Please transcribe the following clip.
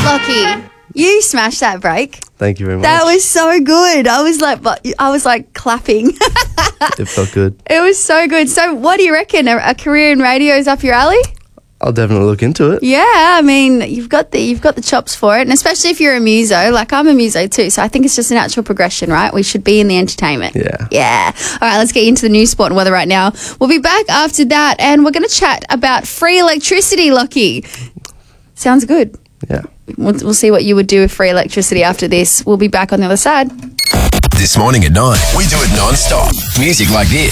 Lockie, you smashed that break. Thank you very much. That was so good. I was like clapping. It felt good. It was so good. So what do you reckon? A career in radio is up your alley? I'll definitely look into it. Yeah, I mean, you've got the chops for it, and especially if you're a muso. Like, I'm a muso too, so I think it's just a natural progression, right? We should be in the entertainment. Yeah. All right, let's get into the news, sport and weather right now. We'll be back after that, and we're going to chat about free electricity, Lockie. Sounds good. Yeah. We'll see what you would do with free electricity after this. We'll be back on the other side. This morning at 9, we do it non-stop. Music like this.